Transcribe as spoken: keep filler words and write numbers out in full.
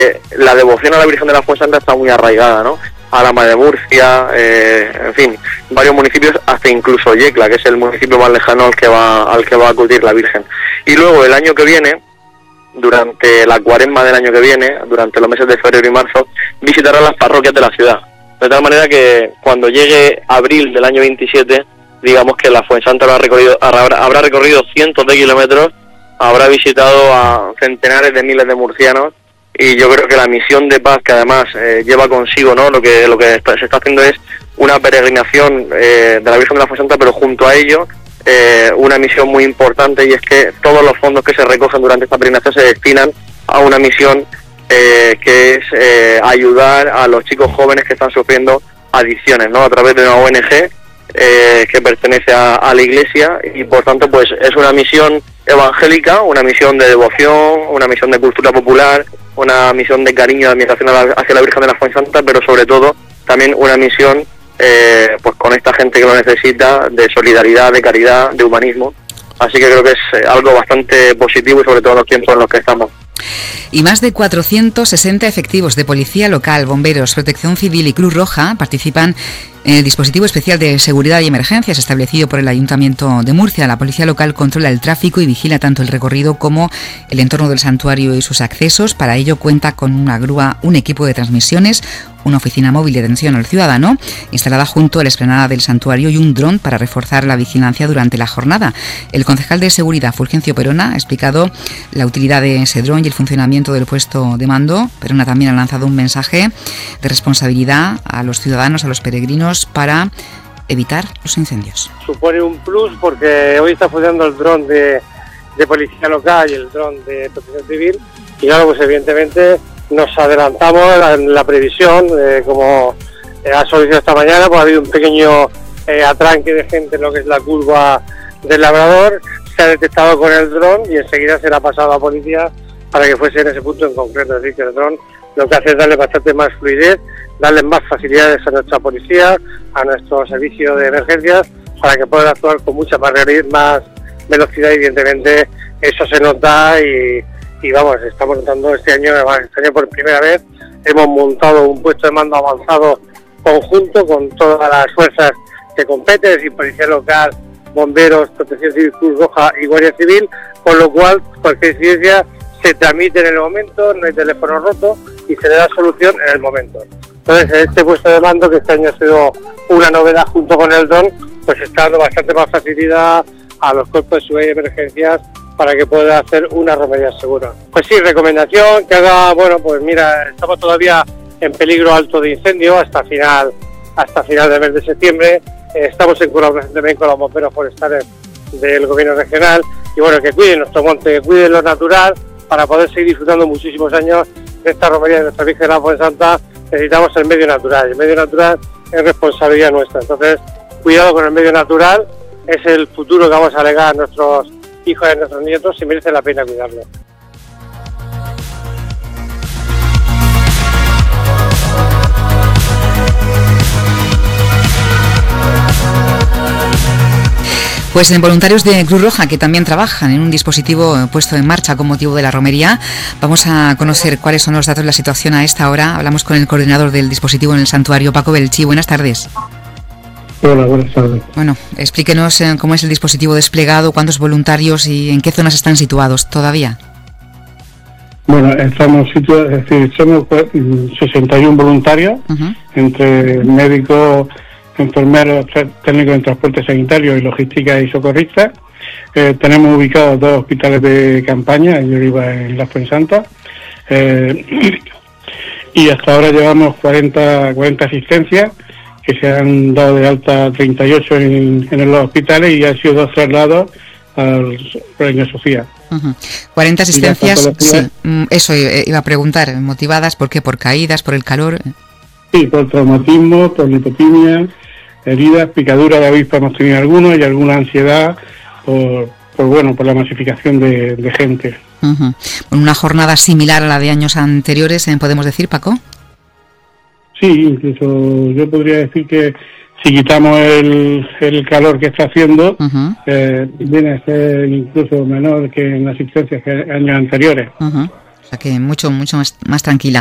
la devoción a la Virgen de la Fuensanta está muy arraigada, ¿no? Alhama de Murcia, eh, en fin, varios municipios, hasta incluso Yecla, que es el municipio más lejano al que va al que va a acudir la Virgen. Y luego el año que viene, durante la cuaresma del año que viene, durante los meses de febrero y marzo, visitará las parroquias de la ciudad. De tal manera que cuando llegue abril del año veintisiete, digamos que la Fuensanta habrá recorrido, habrá, habrá recorrido cientos de kilómetros, habrá visitado a centenares de miles de murcianos, y yo creo que la misión de paz que además eh, lleva consigo, ¿no? Lo que lo que está, se está haciendo es una peregrinación eh, de la Virgen de la Fuensanta, pero junto a ello eh, una misión muy importante, y es que todos los fondos que se recogen durante esta peregrinación se destinan a una misión eh, que es eh, ayudar a los chicos jóvenes que están sufriendo adicciones, ¿no? A través de una O N G eh, que pertenece a, a la Iglesia, y por tanto pues es una misión evangélica, una misión de devoción, una misión de cultura popular, una misión de cariño, de admiración hacia la Virgen de la Fuensanta, pero sobre todo también una misión eh, pues con esta gente que lo necesita, de solidaridad, de caridad, de humanismo. Así que creo que es algo bastante positivo, y sobre todo en los tiempos en los que estamos. Y más de cuatrocientos sesenta efectivos de policía local, bomberos, protección civil y Cruz Roja participan en el dispositivo especial de seguridad y emergencias establecido por el Ayuntamiento de Murcia. La policía local controla el tráfico y vigila tanto el recorrido como el entorno del santuario y sus accesos. Para ello cuenta con una grúa, un equipo de transmisiones, una oficina móvil de atención al ciudadano instalada junto a la explanada del santuario y un dron para reforzar la vigilancia durante la jornada. El concejal de Seguridad, Fulgencio Perona, ha explicado la utilidad de ese dron y el funcionamiento del puesto de mando. Perona también ha lanzado un mensaje de responsabilidad a los ciudadanos, a los peregrinos, para evitar los incendios. Supone un plus porque hoy está funcionando el dron de, de policía local y el dron de protección civil, y claro, pues evidentemente nos adelantamos en la previsión, eh, como eh, ha solicitado esta mañana, pues ha habido un pequeño eh, atranque de gente en lo que es la curva del Labrador, se ha detectado con el dron y enseguida será pasado a policía para que fuese en ese punto en concreto. Es decir, que el dron lo que hace es darle bastante más fluidez, darle más facilidades a nuestra policía, a nuestro servicio de emergencias, para que puedan actuar con mucha más, más velocidad. Evidentemente eso se nota y, y vamos, estamos notando este año, este año por primera vez hemos montado un puesto de mando avanzado conjunto con todas las fuerzas que competen, es decir, policía local, bomberos, protección civil, Cruz Roja y Guardia Civil, con lo cual cualquier incidencia se transmite en el momento, no hay teléfono roto y se le da solución en el momento. Entonces, este puesto de mando, que este año ha sido una novedad junto con el dron, pues está dando bastante más facilidad a los cuerpos de seguridad y emergencias para que pueda hacer una romería segura. Pues sí, recomendación que haga, bueno, pues mira, estamos todavía en peligro alto de incendio hasta final, hasta final del mes de septiembre. Eh, estamos en colaboración también con los bomberos forestales del gobierno regional, y bueno, que cuiden nuestro monte, que cuiden lo natural, para poder seguir disfrutando muchísimos años de esta romería de nuestra Virgen de la Fuensanta. Necesitamos el medio natural, el medio natural es responsabilidad nuestra, entonces cuidado con el medio natural, es el futuro que vamos a legar a nuestros hijos y a nuestros nietos, y merece la pena cuidarlo. Pues en voluntarios de Cruz Roja, que también trabajan en un dispositivo puesto en marcha con motivo de la romería, vamos a conocer cuáles son los datos de la situación a esta hora. Hablamos con el coordinador del dispositivo en el santuario, Paco Belchi. Buenas tardes. Hola, buenas tardes. Bueno, explíquenos cómo es el dispositivo desplegado, cuántos voluntarios y en qué zonas están situados todavía. Bueno, estamos situados, es decir, somos sesenta y uno voluntarios, uh-huh. entre médicos, enfermeros, técnicos en transporte sanitario y logística y socorristas. Eh, tenemos ubicados dos hospitales de campaña en Oliva, en la Fuensanta, eh, y hasta ahora llevamos cuarenta, cuarenta asistencias, que se han dado de alta treinta y ocho en, en los hospitales, y han sido dos traslados al Reina Sofía. Uh-huh. cuarenta asistencias, sí, eso iba a preguntar, motivadas, ¿por qué? ¿Por caídas, por el calor? Sí, por traumatismo, por lipotimia, heridas, picaduras de avispa hemos tenido algunos, y alguna ansiedad por, por bueno, por la masificación de, de gente. Uh-huh. Una jornada similar a la de años anteriores, ¿podemos decir, Paco? Sí, incluso yo podría decir que si quitamos el, el calor que está haciendo, uh-huh. eh, viene a ser incluso menor que en asistencias que años anteriores. Uh-huh. O sea que mucho, mucho más, más tranquila.